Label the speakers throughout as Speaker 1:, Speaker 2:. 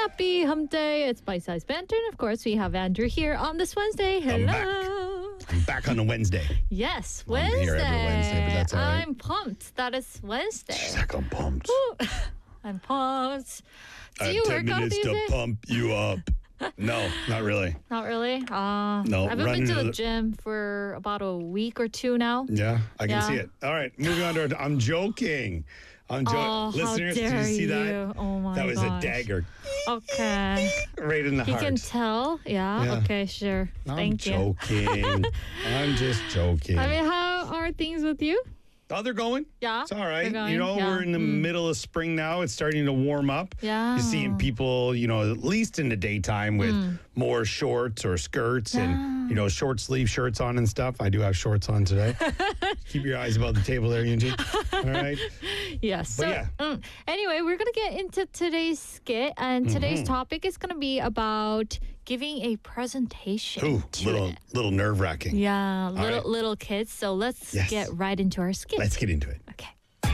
Speaker 1: Happy Hump Day. It's Bite Size Banter. And of course, we have Andrew here on this Wednesday. Hello.
Speaker 2: I'm back on a Wednesday.
Speaker 1: Yes,
Speaker 2: I'm
Speaker 1: Wednesday.
Speaker 2: here every Wednesday, but that's all right.
Speaker 1: I'm pumped. That is Wednesday.
Speaker 2: She's like, I'm pumped.
Speaker 1: Woo. I'm pumped. Do
Speaker 2: I
Speaker 1: you
Speaker 2: have
Speaker 1: work
Speaker 2: 10
Speaker 1: out
Speaker 2: minutes
Speaker 1: these
Speaker 2: to
Speaker 1: days?
Speaker 2: pump you up. No, not really.
Speaker 1: Not really.
Speaker 2: No,
Speaker 1: I've been
Speaker 2: running
Speaker 1: to
Speaker 2: to
Speaker 1: the
Speaker 2: the-
Speaker 1: gym for about a week or two now.
Speaker 2: Yeah, I can
Speaker 1: Yeah.
Speaker 2: see it. All right, moving on to I'm joking. I'm joking.
Speaker 1: Oh,
Speaker 2: Listeners,
Speaker 1: how
Speaker 2: did
Speaker 1: dare
Speaker 2: you see
Speaker 1: you?
Speaker 2: that?
Speaker 1: Oh my
Speaker 2: That was
Speaker 1: gosh.
Speaker 2: a dagger
Speaker 1: Okay.
Speaker 2: right in the
Speaker 1: He
Speaker 2: heart.
Speaker 1: can tell. Yeah.
Speaker 2: Yeah.
Speaker 1: Okay, sure.
Speaker 2: I'm
Speaker 1: Thank you.
Speaker 2: joking. I'm just joking.
Speaker 1: I mean, how are things with you?
Speaker 2: Oh, they're going.
Speaker 1: Yeah.
Speaker 2: It's all right.
Speaker 1: They're
Speaker 2: You
Speaker 1: going,
Speaker 2: know,
Speaker 1: yeah.
Speaker 2: we're in the middle of spring now. It's starting to warm up.
Speaker 1: Yeah.
Speaker 2: You're seeing people, at least in the daytime with more shorts or skirts and, short sleeve shirts on and stuff. I do have shorts on today. Keep your eyes above the table there, Yunji. All right.
Speaker 1: Yes.
Speaker 2: But
Speaker 1: So,
Speaker 2: yeah.
Speaker 1: Anyway, we're going to get into today's skit, and today's topic is going to be about giving a presentation
Speaker 2: Ooh,
Speaker 1: to
Speaker 2: little nerve wracking.
Speaker 1: yeah,
Speaker 2: right.
Speaker 1: little kids. So let's
Speaker 2: Yes.
Speaker 1: get right into our skit.
Speaker 2: Let's get into it.
Speaker 1: Okay.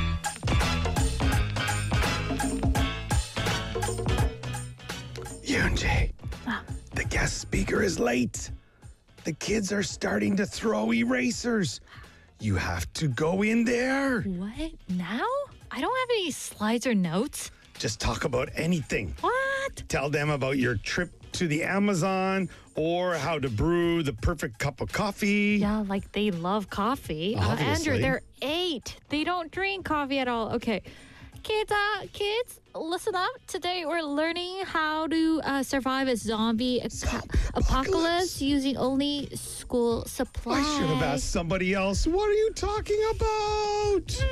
Speaker 2: Yunji, the guest speaker is late. The kids are starting to throw erasers. You have to go in there.
Speaker 1: What? Now? I don't have any slides or notes.
Speaker 2: Just talk about anything.
Speaker 1: What?
Speaker 2: Tell them about your trip to the Amazon or how to brew the perfect cup of coffee.
Speaker 1: Yeah, like they love coffee. Andrew,
Speaker 2: Obviously.
Speaker 1: they're 8. They don't drink coffee at all. Okay. Kids, listen up. Today we're learning how to survive a zombie apocalypse using only school supplies.
Speaker 2: I should have asked somebody else. What are you talking about?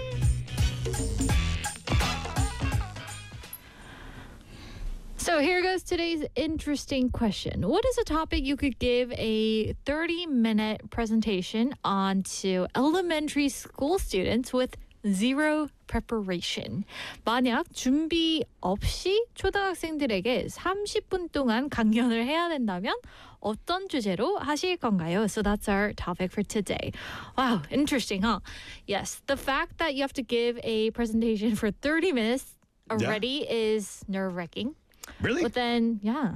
Speaker 1: So here goes today's interesting question. What is a topic you could give a 30-minute presentation on to elementary school students with zero preparation? 만약 준비 없이 초등학생들에게 30분 동안 강연을 해야 된다면 어떤 주제로 하실 건가요? So that's our topic for today. Wow, interesting, huh? Yes, the fact that you have to give a presentation for 30 minutes already is nerve-wracking.
Speaker 2: Really?
Speaker 1: But then, yeah.